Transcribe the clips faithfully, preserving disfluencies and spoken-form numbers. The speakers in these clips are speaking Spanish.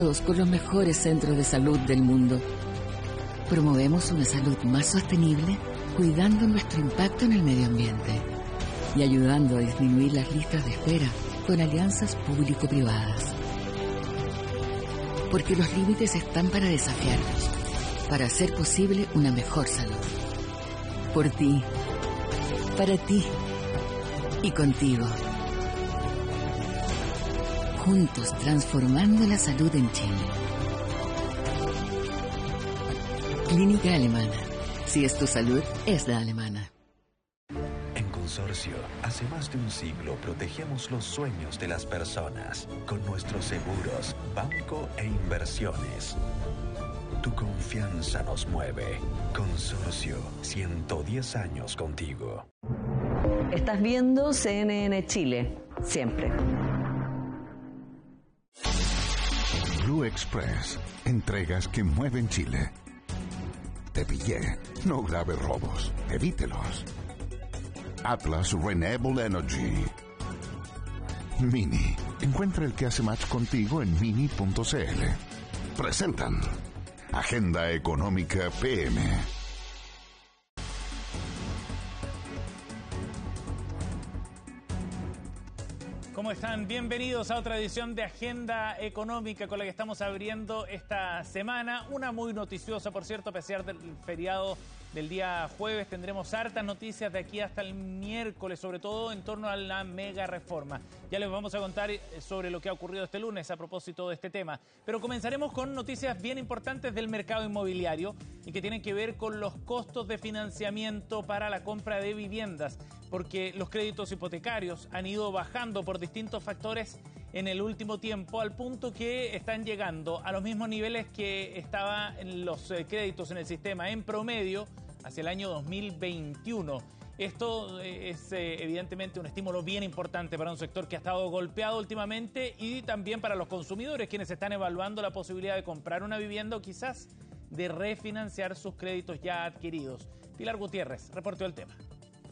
Con los mejores centros de salud del mundo. Promovemos una salud más sostenible, cuidando nuestro impacto en el medio ambiente y ayudando a disminuir las listas de espera con alianzas público-privadas. Porque los límites están para desafiarlos, para hacer posible una mejor salud. Por ti, para ti y contigo. Juntos transformando la salud en Chile. Clínica Alemana. Si es tu salud, es la alemana. En Consorcio, hace más de un siglo protegemos los sueños de las personas con nuestros seguros, banco e inversiones. Tu confianza nos mueve. Consorcio, ciento diez años contigo. Estás viendo C N N Chile, siempre. Blue Express. Entregas que mueven Chile. Te pillé. No grave robos. Evítelos. Atlas Renewable Energy. Mini. Encuentra el que hace match contigo en mini punto c l. Presentan Agenda Económica P M. ¿Cómo están? Bienvenidos a otra edición de Agenda Económica con la que estamos abriendo esta semana. Una muy noticiosa, por cierto, a pesar del feriado del día jueves. Tendremos hartas noticias de aquí hasta el miércoles, sobre todo en torno a la mega reforma. Ya les vamos a contar sobre lo que ha ocurrido este lunes a propósito de este tema. Pero comenzaremos con noticias bien importantes del mercado inmobiliario y que tienen que ver con los costos de financiamiento para la compra de viviendas, porque los créditos hipotecarios han ido bajando por distintos factores en el último tiempo, al punto que están llegando a los mismos niveles que estaban en los eh, créditos en el sistema en promedio hacia el año dos mil veintiuno. Esto es eh, evidentemente un estímulo bien importante para un sector que ha estado golpeado últimamente y también para los consumidores, quienes están evaluando la posibilidad de comprar una vivienda o quizás de refinanciar sus créditos ya adquiridos. Pilar Gutiérrez reportó el tema.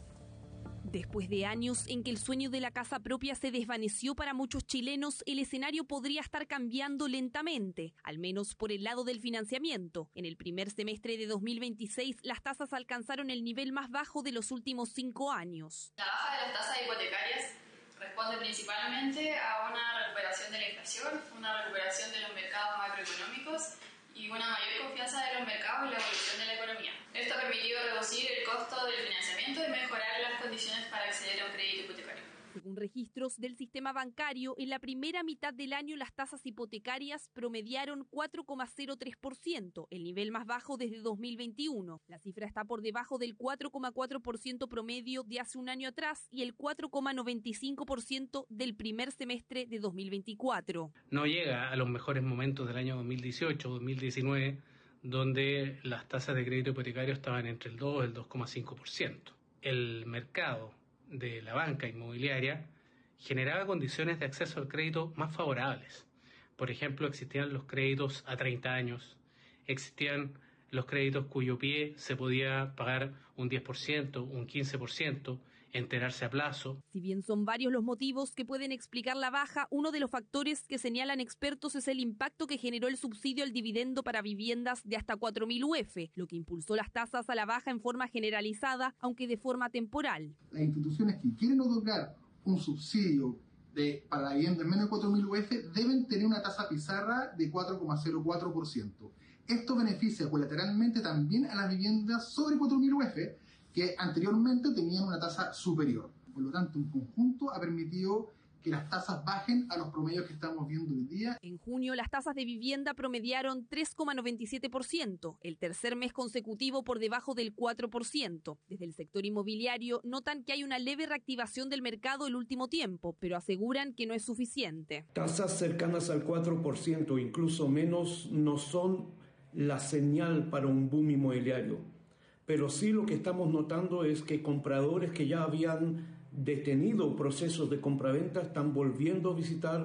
Después de años en que el sueño de la casa propia se desvaneció para muchos chilenos, el escenario podría estar cambiando lentamente, al menos por el lado del financiamiento. En el primer semestre de dos mil veintiséis, las tasas alcanzaron el nivel más bajo de los últimos cinco años. La baja de las tasas hipotecarias responde principalmente a una recuperación de la inflación, una recuperación de los mercados macroeconómicos y una mayor confianza de los mercados en la evolución de la economía. Esto ha permitido reducir el costo del financiamiento y mejorar las condiciones para acceder a un crédito hipotecario. Según registros del sistema bancario, en la primera mitad del año las tasas hipotecarias promediaron cuatro coma cero tres por ciento, el nivel más bajo desde dos mil veintiuno. La cifra está por debajo del cuatro coma cuatro por ciento promedio de hace un año atrás y el cuatro coma noventa y cinco por ciento del primer semestre de dos mil veinticuatro. No llega a los mejores momentos del año dos mil dieciocho, dos mil diecinueve, donde las tasas de crédito hipotecario estaban entre el dos y el dos coma cinco por ciento. El mercado de la banca inmobiliaria generaba condiciones de acceso al crédito más favorables. Por ejemplo, existían los créditos a treinta años, existían los créditos cuyo pie se podía pagar un diez por ciento, un quince por ciento, enterarse a plazo. Si bien son varios los motivos que pueden explicar la baja, uno de los factores que señalan expertos es el impacto que generó el subsidio al dividendo para viviendas de hasta cuatro mil U F, lo que impulsó las tasas a la baja en forma generalizada, aunque de forma temporal. Las instituciones que quieren otorgar un subsidio de, para la vivienda en menos de cuatro mil U F deben tener una tasa pizarra de cuatro coma cero cuatro por ciento. Esto beneficia colateralmente también a las viviendas sobre cuatro mil U F, que anteriormente tenían una tasa superior. Por lo tanto, en conjunto ha permitido que las tasas bajen a los promedios que estamos viendo hoy día. En junio, las tasas de vivienda promediaron tres coma noventa y siete por ciento, el tercer mes consecutivo por debajo del cuatro por ciento. Desde el sector inmobiliario notan que hay una leve reactivación del mercado el último tiempo, pero aseguran que no es suficiente. Tasas cercanas al cuatro por ciento, incluso menos, no son la señal para un boom inmobiliario. Pero sí lo que estamos notando es que compradores que ya habían detenido procesos de compraventa están volviendo a visitar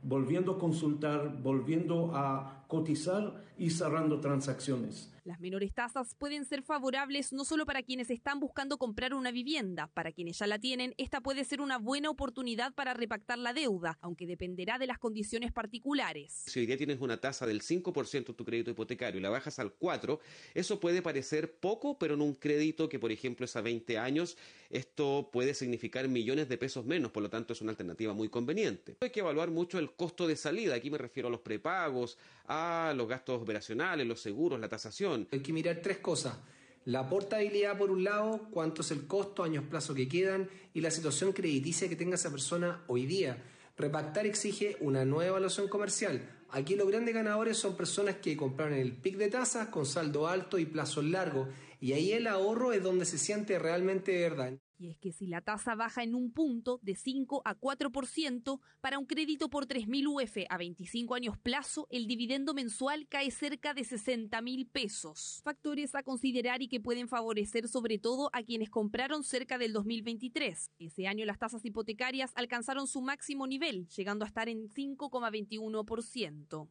volviendo a consultar, volviendo a cotizar y cerrando transacciones. Las menores tasas pueden ser favorables no solo para quienes están buscando comprar una vivienda. Para quienes ya la tienen, esta puede ser una buena oportunidad para repactar la deuda, aunque dependerá de las condiciones particulares. Si hoy día tienes una tasa del cinco por ciento en tu crédito hipotecario y la bajas al cuatro por ciento, eso puede parecer poco, pero en un crédito que, por ejemplo, es a veinte años, esto puede significar millones de pesos menos, por lo tanto es una alternativa muy conveniente. Hay que evaluar mucho el costo de salida, aquí me refiero a los prepagos, a los gastos operacionales, los seguros, la tasación. Hay que mirar tres cosas: la portabilidad por un lado, cuánto es el costo, años plazo que quedan y la situación crediticia que tenga esa persona hoy día. Repactar exige una nueva evaluación comercial. Aquí los grandes ganadores son personas que compraron el pic de tasas con saldo alto y plazos largos, y ahí el ahorro es donde se siente realmente de verdad. Y es que si la tasa baja en un punto de cinco a cuatro por ciento, para un crédito por tres mil U F a veinticinco años plazo, el dividendo mensual cae cerca de sesenta mil pesos. Factores a considerar y que pueden favorecer sobre todo a quienes compraron cerca del dos mil veintitrés. Ese año las tasas hipotecarias alcanzaron su máximo nivel, llegando a estar en cinco coma veintiuno por ciento.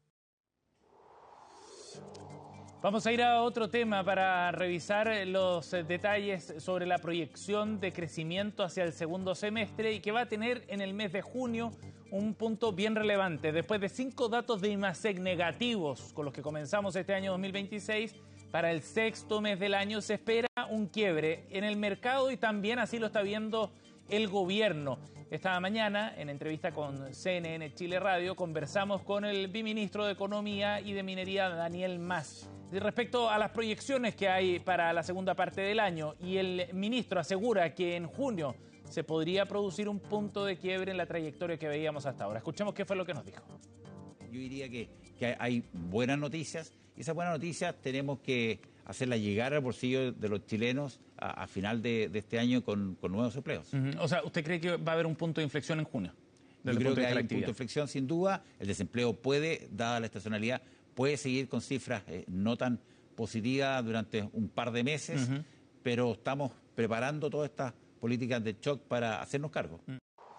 Vamos a ir a otro tema para revisar los detalles sobre la proyección de crecimiento hacia el segundo semestre y que va a tener en el mes de junio un punto bien relevante. Después de cinco datos de IMASEC negativos con los que comenzamos este año dos mil veintiséis, para el sexto mes del año se espera un quiebre en el mercado y también así lo está viendo el gobierno. Esta mañana, en entrevista con C N N Chile Radio, conversamos con el viceministro de Economía y de Minería, Daniel Mas, respecto a las proyecciones que hay para la segunda parte del año, y el ministro asegura que en junio se podría producir un punto de quiebre en la trayectoria que veíamos hasta ahora. Escuchemos qué fue lo que nos dijo. Yo diría que, que hay buenas noticias, y esas buenas noticias tenemos que hacerlas llegar al bolsillo de los chilenos a, a final de, de este año con, con nuevos empleos. Uh-huh. O sea, ¿usted cree que va a haber un punto de inflexión en junio? Yo creo que hay un punto de inflexión sin duda. El desempleo puede, dada la estacionalidad, puede seguir con cifras eh, no tan positivas durante un par de meses, uh-huh. pero estamos preparando todas estas políticas de shock para hacernos cargo. Uh-huh.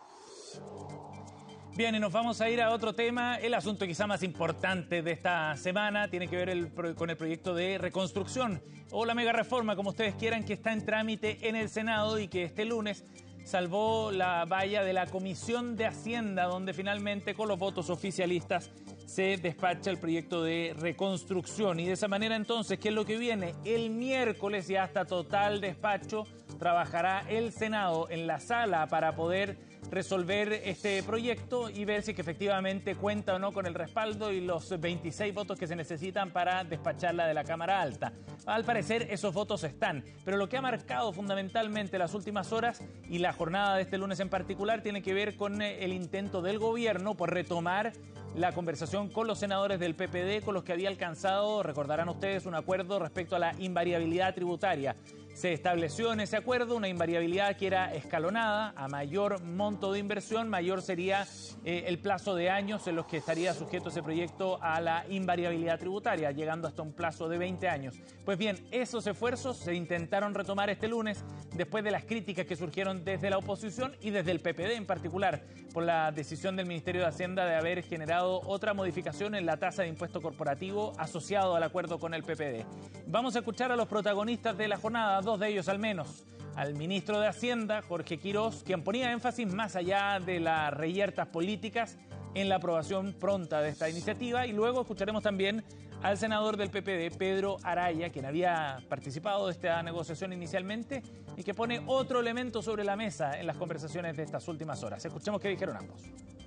Bien, y nos vamos a ir a otro tema. El asunto quizá más importante de esta semana tiene que ver el, con el proyecto de reconstrucción o la mega reforma, como ustedes quieran, que está en trámite en el Senado y que este lunes salvó la valla de la Comisión de Hacienda, donde finalmente con los votos oficialistas se despacha el proyecto de reconstrucción. Y de esa manera entonces, ¿qué es lo que viene? El miércoles, ya hasta total despacho, trabajará el Senado en la sala para poder resolver este proyecto y ver si que efectivamente cuenta o no con el respaldo y los veintiséis votos que se necesitan para despacharla de la Cámara Alta. Al parecer esos votos están, pero lo que ha marcado fundamentalmente las últimas horas y la jornada de este lunes en particular tiene que ver con el intento del gobierno por retomar la conversación con los senadores del P P D, con los que había alcanzado, recordarán ustedes, un acuerdo respecto a la invariabilidad tributaria. Se estableció en ese acuerdo una invariabilidad que era escalonada. A mayor monto de inversión, mayor sería eh, el plazo de años en los que estaría sujeto ese proyecto a la invariabilidad tributaria, llegando hasta un plazo de veinte años. Pues bien, esos esfuerzos se intentaron retomar este lunes después de las críticas que surgieron desde la oposición y desde el P P D en particular, por la decisión del Ministerio de Hacienda de haber generado otra modificación en la tasa de impuesto corporativo asociado al acuerdo con el P P D. Vamos a escuchar a los protagonistas de la jornada, dos de ellos al menos. Al ministro de Hacienda, Jorge Quirós, quien ponía énfasis más allá de las reyertas políticas en la aprobación pronta de esta iniciativa, y luego escucharemos también al senador del P P D, Pedro Araya, quien había participado de esta negociación inicialmente y que pone otro elemento sobre la mesa en las conversaciones de estas últimas horas. Escuchemos qué dijeron ambos.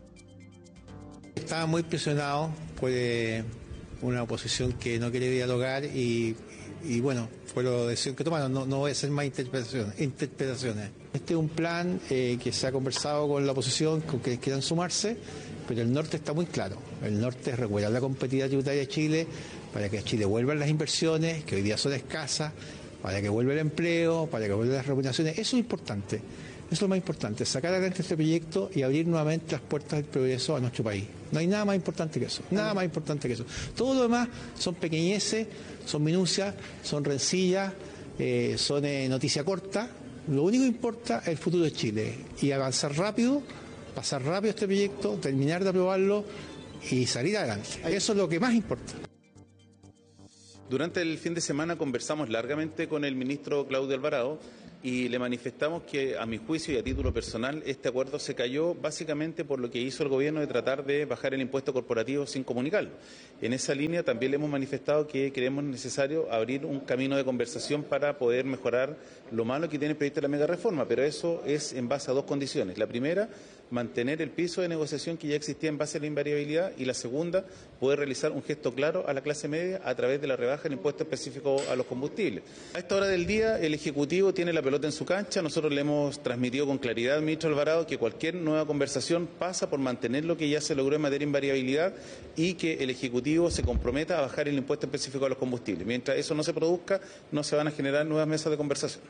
Estaba muy presionado por eh, una oposición que no quiere dialogar y, y bueno, fue la decisión que tomaron. No, no voy a hacer más interpretaciones. interpretaciones. Este es un plan eh, que se ha conversado con la oposición, con que quieran sumarse, pero el norte está muy claro. El norte es recuperar la competitividad tributaria de Chile para que a Chile vuelvan las inversiones, que hoy día son escasas, para que vuelva el empleo, para que vuelvan las remuneraciones. Eso es importante. Eso es lo más importante, sacar adelante este proyecto y abrir nuevamente las puertas del progreso a nuestro país. No hay nada más importante que eso, nada más importante que eso. Todo lo demás son pequeñeces, son minucias, son rencillas, eh, son eh, noticia corta. Lo único que importa es el futuro de Chile y avanzar rápido pasar rápido este proyecto, terminar de aprobarlo y salir adelante. Eso es lo que más importa. Durante el fin de semana conversamos largamente con el ministro Claudio Alvarado y le manifestamos que, a mi juicio y a título personal, este acuerdo se cayó básicamente por lo que hizo el gobierno de tratar de bajar el impuesto corporativo sin comunicarlo. En esa línea también le hemos manifestado que creemos necesario abrir un camino de conversación para poder mejorar lo malo que tiene el proyecto de la mega reforma, pero eso es en base a dos condiciones. La primera, mantener el piso de negociación que ya existía en base a la invariabilidad, y la segunda, poder realizar un gesto claro a la clase media a través de la rebaja del impuesto específico a los combustibles. A esta hora del día el Ejecutivo tiene la pelota en su cancha. Nosotros le hemos transmitido con claridad al ministro Alvarado que cualquier nueva conversación pasa por mantener lo que ya se logró en materia de invariabilidad y que el Ejecutivo se comprometa a bajar el impuesto específico a los combustibles. Mientras eso no se produzca, no se van a generar nuevas mesas de conversación.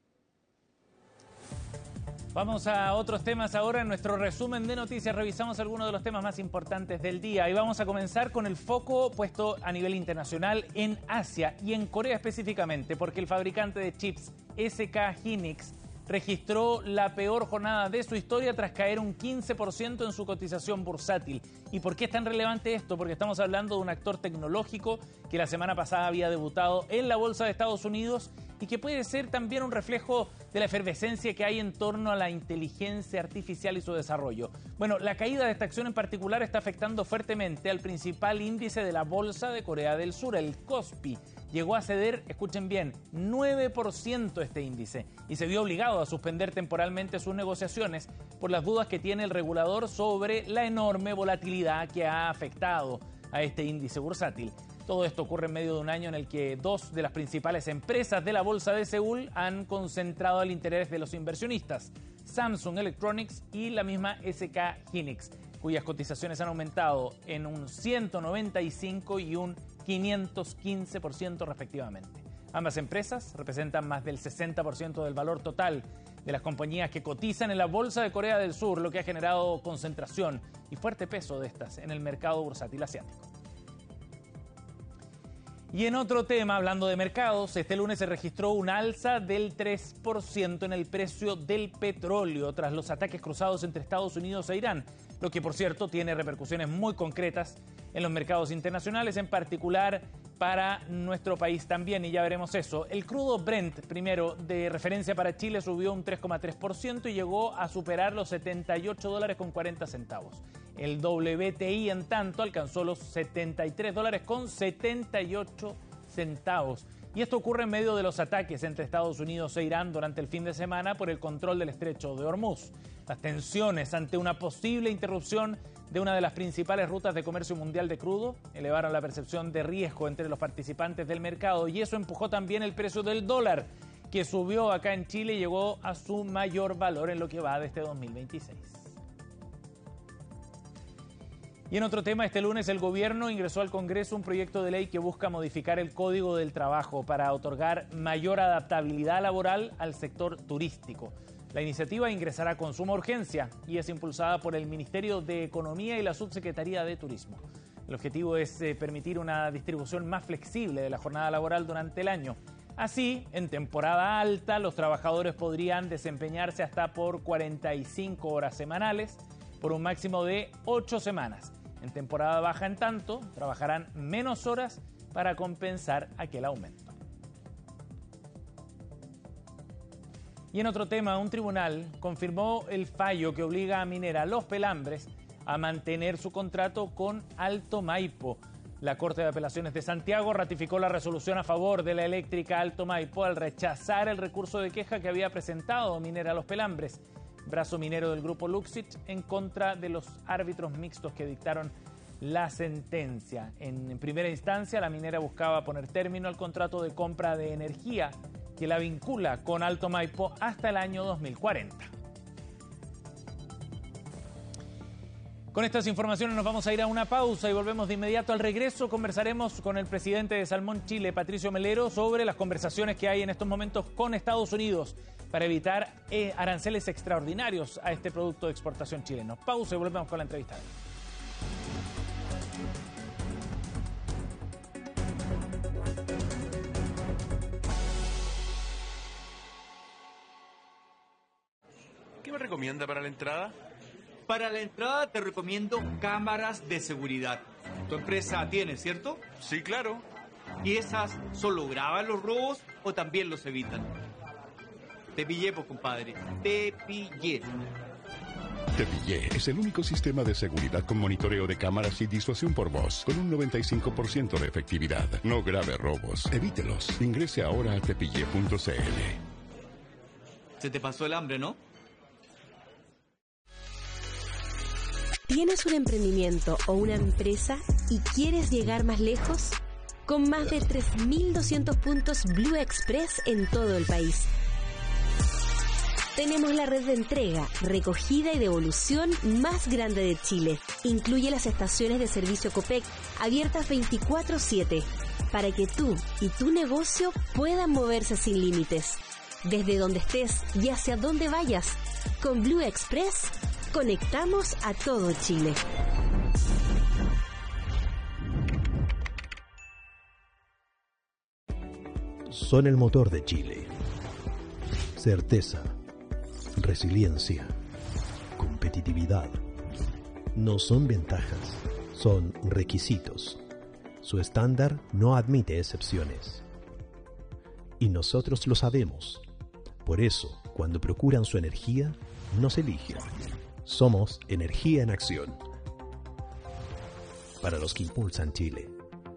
Vamos a otros temas ahora. En nuestro resumen de noticias revisamos algunos de los temas más importantes del día y vamos a comenzar con el foco puesto a nivel internacional en Asia y en Corea específicamente, porque el fabricante de chips S K Hynix registró la peor jornada de su historia tras caer un quince por ciento en su cotización bursátil. ¿Y por qué es tan relevante esto? Porque estamos hablando de un actor tecnológico que la semana pasada había debutado en la bolsa de Estados Unidos y que puede ser también un reflejo de la efervescencia que hay en torno a la inteligencia artificial y su desarrollo. Bueno, la caída de esta acción en particular está afectando fuertemente al principal índice de la bolsa de Corea del Sur, el Kospi. Llegó a ceder, escuchen bien, nueve por ciento este índice y se vio obligado a suspender temporalmente sus negociaciones por las dudas que tiene el regulador sobre la enorme volatilidad que ha afectado a este índice bursátil. Todo esto ocurre en medio de un año en el que dos de las principales empresas de la bolsa de Seúl han concentrado el interés de los inversionistas, Samsung Electronics y la misma S K Hynix, cuyas cotizaciones han aumentado en un ciento noventa y cinco y un quinientos quince por ciento respectivamente. Ambas empresas representan más del sesenta por ciento del valor total de las compañías que cotizan en la bolsa de Corea del Sur, lo que ha generado concentración y fuerte peso de estas en el mercado bursátil asiático. Y en otro tema, hablando de mercados, este lunes se registró un alza del tres por ciento en el precio del petróleo tras los ataques cruzados entre Estados Unidos e Irán, lo que por cierto tiene repercusiones muy concretas en los mercados internacionales, en particular para nuestro país también, y ya veremos eso. El crudo Brent, primero, de referencia para Chile, subió un tres coma tres por ciento y llegó a superar los setenta y ocho dólares con cuarenta centavos. El W T I, en tanto, alcanzó los setenta y tres dólares con setenta y ocho centavos. Y esto ocurre en medio de los ataques entre Estados Unidos e Irán durante el fin de semana por el control del estrecho de Hormuz. Las tensiones ante una posible interrupción de una de las principales rutas de comercio mundial de crudo elevaron la percepción de riesgo entre los participantes del mercado y eso empujó también el precio del dólar, que subió acá en Chile y llegó a su mayor valor en lo que va de este dos mil veintiséis. Y en otro tema, este lunes el gobierno ingresó al Congreso un proyecto de ley que busca modificar el Código del Trabajo para otorgar mayor adaptabilidad laboral al sector turístico. La iniciativa ingresará con suma urgencia y es impulsada por el Ministerio de Economía y la Subsecretaría de Turismo. El objetivo es eh, permitir una distribución más flexible de la jornada laboral durante el año. Así, en temporada alta, los trabajadores podrían desempeñarse hasta por cuarenta y cinco horas semanales por un máximo de ocho semanas. En temporada baja, en tanto, trabajarán menos horas para compensar aquel aumento. Y en otro tema, un tribunal confirmó el fallo que obliga a Minera Los Pelambres a mantener su contrato con Alto Maipo. La Corte de Apelaciones de Santiago ratificó la resolución a favor de la eléctrica Alto Maipo al rechazar el recurso de queja que había presentado Minera Los Pelambres, brazo minero del grupo Luxich, en contra de los árbitros mixtos que dictaron la sentencia. En primera instancia, la minera buscaba poner término al contrato de compra de energía que la vincula con Alto Maipo hasta el año dos mil cuarenta. Con estas informaciones nos vamos a ir a una pausa y volvemos de inmediato. Al regreso conversaremos con el presidente de Salmón Chile, Patricio Melero, sobre las conversaciones que hay en estos momentos con Estados Unidos para evitar eh, aranceles extraordinarios a este producto de exportación chileno. Pausa y volvemos con la entrevista. ¿Qué me recomienda para la entrada? Para la entrada te recomiendo cámaras de seguridad. Tu empresa tiene, ¿cierto? Sí, claro. ¿Y esas solo graban los robos o también los evitan? Te pillé, pues, compadre. Te pillé. Te Pillé es el único sistema de seguridad con monitoreo de cámaras y disuasión por voz, con un noventa y cinco por ciento de efectividad. No grave robos, evítelos. Ingrese ahora a tepillé punto c l. Se te pasó el hambre, ¿no? ¿Tienes un emprendimiento o una empresa y quieres llegar más lejos? Con más de tres mil doscientos puntos Blue Express en todo el país. Tenemos la red de entrega, recogida y devolución más grande de Chile. Incluye las estaciones de servicio Copec, abiertas veinticuatro siete, para que tú y tu negocio puedan moverse sin límites. Desde donde estés y hacia donde vayas, con Blue Express, conectamos a todo Chile. Son el motor de Chile. Certeza, resiliencia, competitividad. No son ventajas, son requisitos. Su estándar no admite excepciones. Y nosotros lo sabemos. Por eso, cuando procuran su energía, nos eligen. Somos Energía en Acción. Para los que impulsan Chile.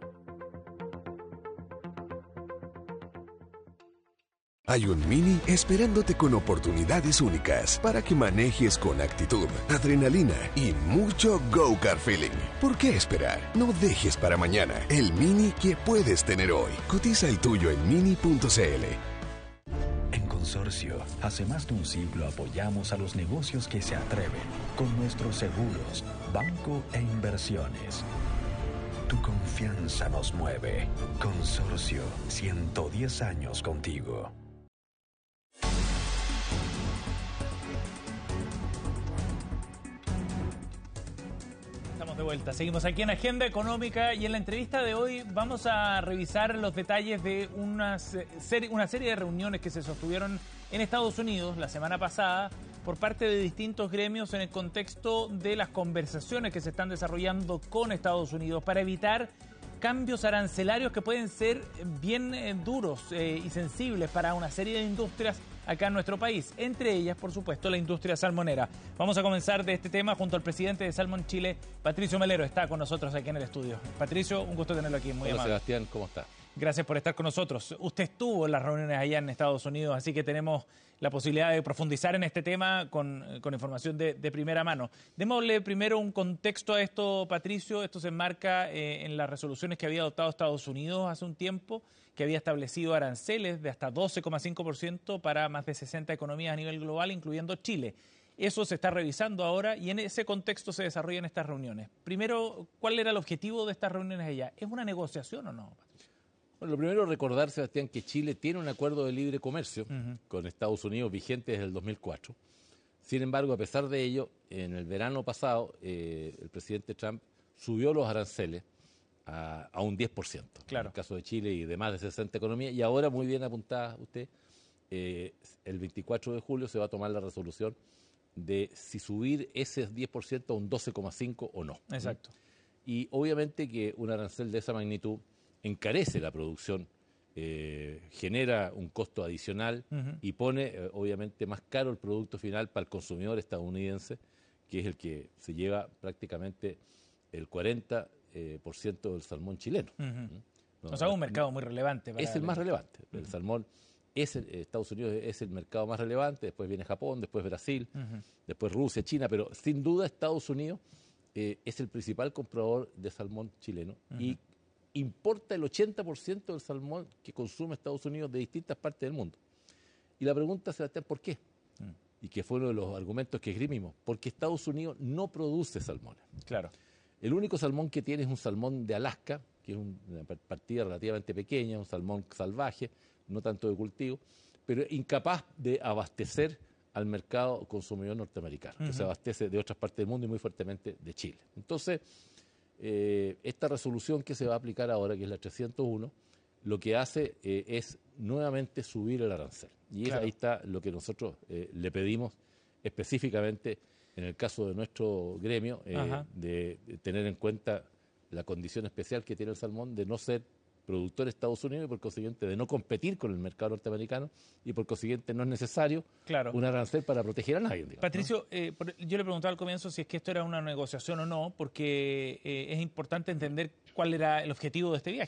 Hay un Mini esperándote con oportunidades únicas para que manejes con actitud, adrenalina y mucho go-kart feeling. ¿Por qué esperar? No dejes para mañana el Mini que puedes tener hoy. Cotiza el tuyo en mini punto c l. En Consorcio, hace más de un siglo apoyamos a los negocios que se atreven con nuestros seguros, banco e inversiones. Tu confianza nos mueve. Consorcio, ciento diez años contigo. De vuelta. Seguimos aquí en Agenda Económica y en la entrevista de hoy vamos a revisar los detalles de una serie, una serie de reuniones que se sostuvieron en Estados Unidos la semana pasada por parte de distintos gremios en el contexto de las conversaciones que se están desarrollando con Estados Unidos para evitar cambios arancelarios que pueden ser bien eh, duros eh, y sensibles para una serie de industrias acá en nuestro país, entre ellas, por supuesto, la industria salmonera. Vamos a comenzar de este tema junto al presidente de Salmon Chile, Patricio Melero, está con nosotros aquí en el estudio. Patricio, un gusto tenerlo aquí, muy Hola, amable. Sebastián, ¿cómo está? Gracias por estar con nosotros. Usted estuvo en las reuniones allá en Estados Unidos, así que tenemos la posibilidad de profundizar en este tema con, con información de, de primera mano. Démosle primero un contexto a esto, Patricio. Esto se enmarca eh, en las resoluciones que había adoptado Estados Unidos hace un tiempo, que había establecido aranceles de hasta doce coma cinco por ciento para más de sesenta economías a nivel global, incluyendo Chile. Eso se está revisando ahora y en ese contexto se desarrollan estas reuniones. Primero, ¿cuál era el objetivo de estas reuniones allá? ¿Es una negociación o no, Patricio? Bueno, lo primero recordar, Sebastián, que Chile tiene un acuerdo de libre comercio uh-huh. con Estados Unidos vigente desde el dos mil cuatro. Sin embargo, a pesar de ello, en el verano pasado, eh, el presidente Trump subió los aranceles a, a un diez por ciento. Claro. En el caso de Chile y de más de sesenta economías. Y ahora, muy bien apuntada usted, eh, el veinticuatro de julio se va a tomar la resolución de si subir ese diez por ciento a un doce coma cinco por ciento o no. Exacto. Y obviamente que un arancel de esa magnitud encarece la producción, eh, genera un costo adicional uh-huh. y pone eh, obviamente más caro el producto final para el consumidor estadounidense, que es el que se lleva prácticamente el cuarenta por ciento del salmón chileno. Uh-huh. ¿no? O sea, un mercado muy relevante. Para es el más relevante. Uh-huh. El salmón, es el, Estados Unidos es el mercado más relevante, después viene Japón, después Brasil, uh-huh. después Rusia, China, pero sin duda Estados Unidos eh, es el principal comprador de salmón chileno uh-huh. y importa el ochenta por ciento del salmón que consume Estados Unidos de distintas partes del mundo. Y la pregunta, Sebastián, ¿por qué? Mm. Y que fue uno de los argumentos que esgrimimos. Porque Estados Unidos no produce salmones. Claro. El único salmón que tiene es un salmón de Alaska, que es una partida relativamente pequeña, un salmón salvaje, no tanto de cultivo, pero incapaz de abastecer al mercado consumidor norteamericano, uh-huh. que se abastece de otras partes del mundo y muy fuertemente de Chile. Entonces, Eh, esta resolución que se va a aplicar ahora, que es la trescientos uno, lo que hace eh, es nuevamente subir el arancel. Y claro. ahí está lo que nosotros eh, le pedimos específicamente en el caso de nuestro gremio, eh, de, de tener en cuenta la condición especial que tiene el salmón de no ser productor de Estados Unidos y por consiguiente de no competir con el mercado norteamericano y por consiguiente no es necesario claro. un arancel para proteger a nadie. Digamos, Patricio, ¿no? eh, yo le preguntaba al comienzo si es que esto era una negociación o no, porque eh, es importante entender cuál era el objetivo de este viaje.